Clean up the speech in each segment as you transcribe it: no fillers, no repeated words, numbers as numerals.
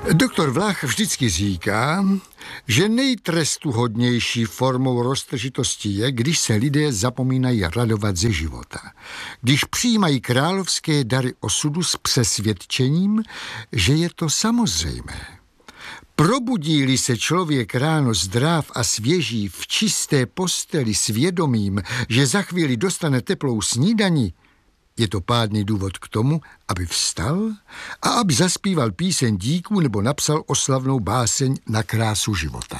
Doktor Vlach vždycky říká, že nejtrestuhodnější formou roztržitosti je, když se lidé zapomínají radovat ze života. Když přijímají královské dary osudu s přesvědčením, že je to samozřejmé. Probudí-li se člověk ráno zdrav a svěží v čisté posteli s vědomím, že za chvíli dostane teplou snídani, je to pádný důvod k tomu, aby vstal a aby zaspíval píseň díků nebo napsal oslavnou báseň na krásu života.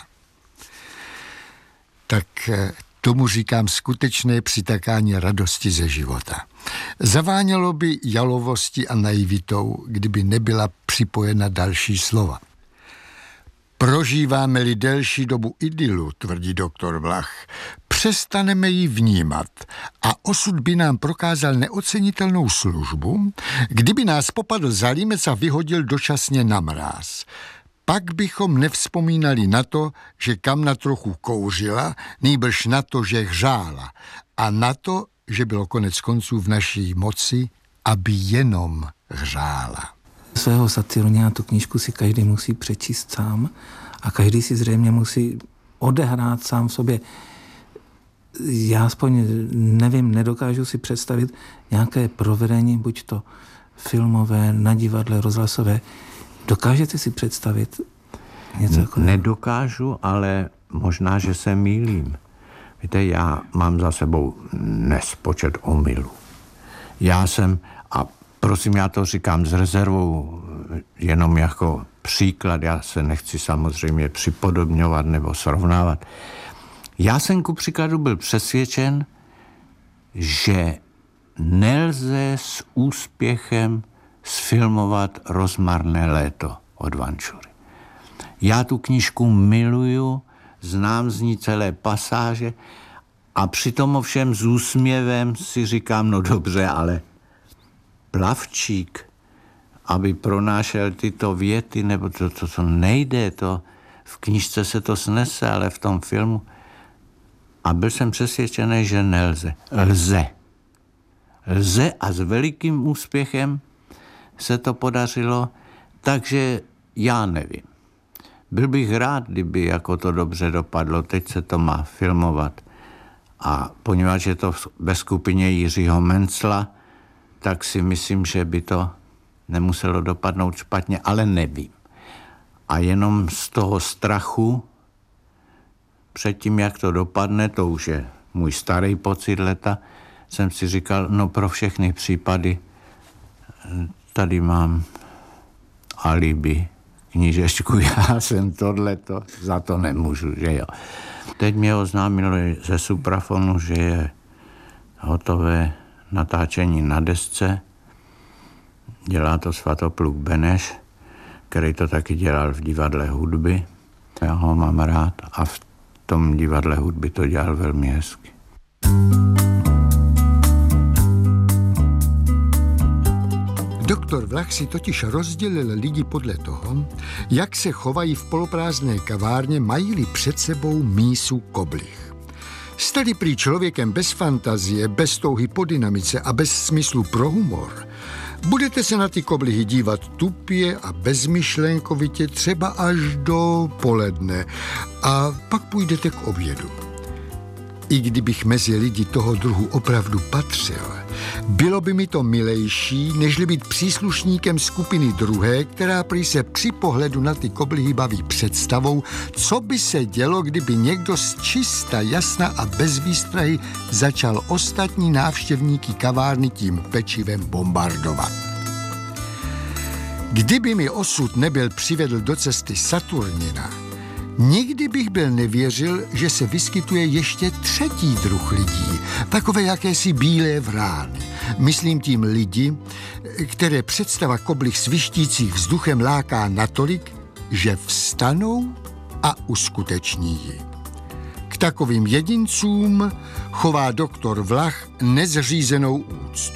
Tak tomu říkám skutečné přitakání radosti ze života. Zavánělo by jalovostí a naivitou, kdyby nebyla připojena další slova. Prožíváme-li delší dobu idylu, tvrdí doktor Vlach, přestaneme ji vnímat a osud by nám prokázal neocenitelnou službu, kdyby nás popadl za límec a vyhodil dočasně na mráz. Pak bychom nevzpomínali na to, že kamna trochu kouřila, nýbrž na to, že hřála a na to, že bylo konec konců v naší moci, aby jenom hřála. Svého Saturnia, tu knížku si každý musí přečíst sám a každý si zřejmě musí odehrát sám v sobě. Já aspoň nevím, nedokážu si představit nějaké provedení, buď to filmové, na divadle, rozhlasové. Dokážete si představit něco takového? Nedokážu, ale možná, že se mýlím. Víte, já mám za sebou nespočet omylů. Prosím, já to říkám s rezervou jenom jako příklad, já se nechci samozřejmě připodobňovat nebo srovnávat. Já jsem ku příkladu byl přesvědčen, že nelze s úspěchem sfilmovat Rozmarné léto od Vančury. Já tu knížku miluju, znám z ní celé pasáže a přitom ovšem s úsměvem si říkám, no dobře, ale Plavčík, aby pronášel tyto věty, nebo to nejde, to v knížce se to snese, ale v tom filmu. A byl jsem přesvědčený, že nelze. Lze a s velikým úspěchem se to podařilo, takže já nevím. Byl bych rád, kdyby jako to dobře dopadlo, teď se to má filmovat. A poněvadž je to ve skupině Jiřího Mencla, tak si myslím, že by to nemuselo dopadnout špatně, ale nevím. A jenom z toho strachu před tím, jak to dopadne, to už je můj starý pocit leta, jsem si říkal, no pro všechny případy tady mám alibi, knížečku, já jsem tohleto, za to nemůžu, že jo. Teď mě oznámili ze Suprafonu, že je hotové natáčení na desce. Dělá to Svatopluk Beneš, který to taky dělal v divadle hudby. Já ho mám rád a v tom divadle hudby to dělal velmi hezky. Doktor Vlach si totiž rozdělil lidi podle toho, jak se chovají v poloprázdné kavárně, mají-li před sebou mísu koblih. Jste-li prý člověkem bez fantazie, bez touhy po dynamice a bez smyslu pro humor, budete se na ty koblihy dívat tupě a bezmyšlenkovitě třeba až do poledne a pak půjdete k obědu. I kdybych mezi lidi toho druhu opravdu patřil, bylo by mi to milejší, nežli být příslušníkem skupiny druhé, která prý se při pohledu na ty koblihy baví představou, co by se dělo, kdyby někdo z čista, jasna a bez výstrahy začal ostatní návštěvníky kavárny tím pečivem bombardovat. Kdyby mi osud nebyl přivedl do cesty Saturnina, nikdy bych byl nevěřil, že se vyskytuje ještě třetí druh lidí, takové jakési bílé vrány. Myslím tím lidi, které představa koblih svištících vzduchem láká natolik, že vstanou a uskuteční ji. K takovým jedincům chová doktor Vlach nezřízenou úctu.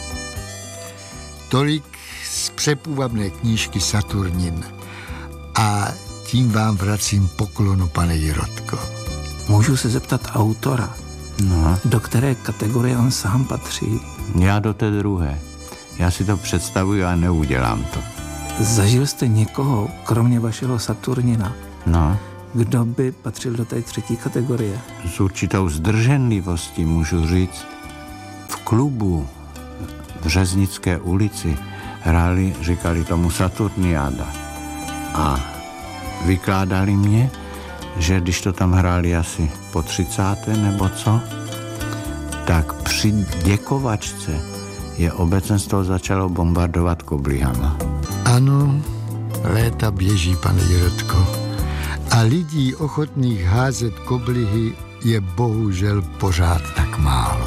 Tolik z přepůvabné knížky Saturnin. A tím vám vracím poklonu, pane Jirotko. Můžu se zeptat autora, No. do které kategorie on sám patří? Já do té druhé. Já si to představuji a neudělám to. Zažil jste někoho, kromě vašeho Saturnina, No, kdo by patřil do té třetí kategorie? s určitou zdrženlivostí můžu říct, v klubu v Řeznické ulici hráli, říkali tomu Saturniáda. A vykládali mě, že když to tam hráli asi po 30. nebo co, tak při děkovačce je obecenstvo začalo bombardovat koblihama. Ano, léta běží, pane Jirotko. A lidí ochotných házet koblihy je bohužel pořád tak málo.